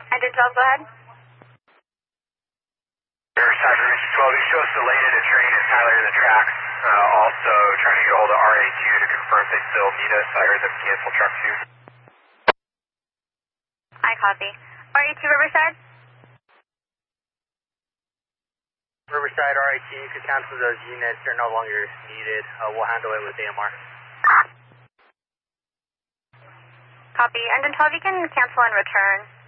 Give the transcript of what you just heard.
Engine 12, go ahead. Riverside, Rouge 12, you show us delayed at a train at Tyler in the tracks. Also trying to get a hold of RA2 to confirm they still need us. I heard them cancel truck 2. I copy. RA2 Riverside? Riverside, RA2, you could cancel those units. They're no longer needed. We'll handle it with AMR. Copy. Engine 12, you can cancel and return.